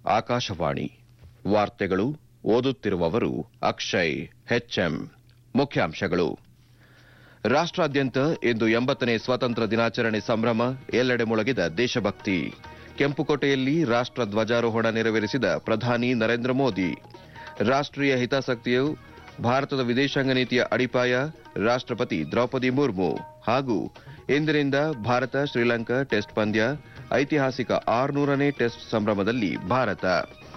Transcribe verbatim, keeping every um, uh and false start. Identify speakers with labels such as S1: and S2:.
S1: ಆಕಾಶವಾಣಿ ವಾರ್ತೆಗಳು ಓದುತ್ತಿರುವವರು ಅಕ್ಷಯ್ ಹೆಚ್ಎಂ ಮುಖ್ಯಾಂಶಗಳು ರಾಷ್ಟ್ರಾದ್ಯಂತ ಇಂದು ಎಂಬತ್ತನೇ ಸ್ವಾತಂತ್ರ್ಯ ದಿನಾಚರಣೆ ಸಂಭ್ರಮ ಎಲ್ಲೆಡೆ ಮೊಳಗಿದ ದೇಶಭಕ್ತಿ ಕೆಂಪುಕೋಟೆಯಲ್ಲಿ ರಾಷ್ಟ್ರ ಧ್ವಜಾರೋಹಣ ನೆರವೇರಿಸಿದ ಪ್ರಧಾನಿ ನರೇಂದ್ರ ಮೋದಿ ರಾಷ್ಟ್ರೀಯ ಹಿತಾಸಕ್ತಿಯು ಭಾರತದ ವಿದೇಶಾಂಗ ನೀತಿಯ ಅಡಿಪಾಯ ರಾಷ್ಟ್ರಪತಿ ದ್ರೌಪದಿ ಮುರ್ಮು ಹಾಗೂ ಇಂದಿನಿಂದ ಭಾರತ ಶ್ರೀಲಂಕಾ ಟೆಸ್ಟ್ ಪಂದ್ಯ ಐತಿಹಾಸಿಕ ಆರುನೂರನೇ ಟೆಸ್ಟ್ ಸಂಭ್ರಮದಲ್ಲಿ ಭಾರತ